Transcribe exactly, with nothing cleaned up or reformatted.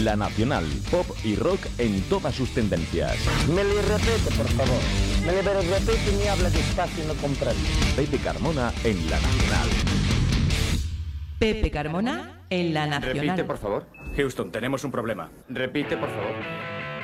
La Nacional, pop y rock en todas sus tendencias. Me le repite, por favor. Me le repite y me habla despacio y no comprendo. Pepe Carmona en La Nacional. Pepe Carmona en La Nacional. Repite, por favor. Houston, tenemos un problema. Repite, por favor.